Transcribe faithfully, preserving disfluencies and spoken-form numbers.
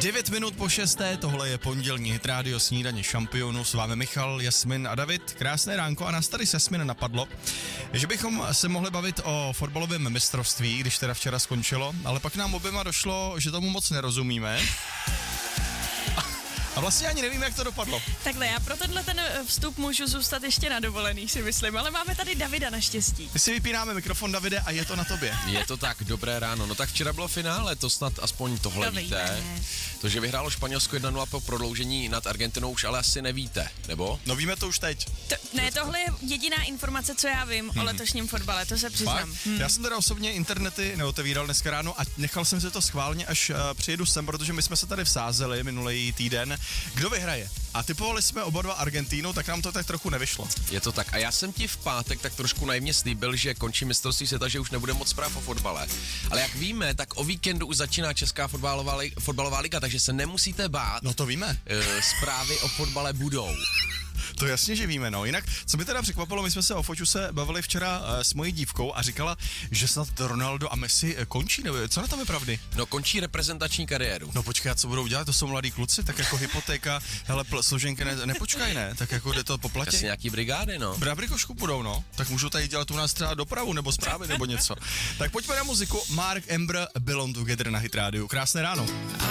devět minut po šesté, tohle je pondělní Hit Radio Snídaně šampionů, s vámi Michal, Jasmin a David. Krásné ránko a nás tady s Jasmin napadlo, že bychom se mohli bavit o fotbalovém mistrovství, když teda včera skončilo, ale pak nám oběma došlo, že tomu moc nerozumíme. A vlastně ani nevím, jak to dopadlo. Takhle, já pro tenhle ten vstup můžu zůstat ještě na dovolených, si myslím, ale máme tady Davida naštěstí. My si vypínáme mikrofon, Davide, a je to na tobě. Je to tak, dobré ráno. No tak včera bylo finále, to snad aspoň tohle To víte. víme. To, že vyhrálo Španělsko jedna nula po prodloužení nad Argentinou, už ale asi nevíte, nebo? No víme to už teď. To, ne, tohle je jediná informace, co já vím hmm. o letošním fotbale, to se přiznám. Hmm. Já jsem teda osobně internety neotevíral dneska ráno a nechal jsem si to schválně, až uh, přijedu sem, protože my jsme se tady vsázeli minulý týden. Kdo vyhraje? A typovali jsme oba dva Argentínu, tak nám to tak trochu nevyšlo. Je to tak. A já jsem ti v pátek tak trošku naivně slíbil, že končí mistrovství světa, že už nebude moc zpráv o fotbale. Ale jak víme, tak o víkendu už začíná Česká fotbalová, li- fotbalová liga, takže se nemusíte bát. No to víme. E, zprávy o fotbale budou. To jasně, že víme, no. Jinak, co by teda překvapilo, my jsme se o Foťu se bavili včera uh, s mojí dívkou a říkala, že snad Ronaldo a Messi uh, končí, nebo co na tom je pravdy? No končí reprezentační kariéru. No počkej, a co budou dělat, to jsou mladí kluci, tak jako hypotéka, hele, pl- složenky, ne, nepočkaj, ne, tak jako jde to po platě. Asi nějaký brigády, no. Brabrikošku budou, no, tak můžou tady dělat u nás třeba dopravu, nebo zprávy, nebo něco. Tak pojďme na muziku, Mark Ember, Belong Together na Hit Radio. Krásné ráno.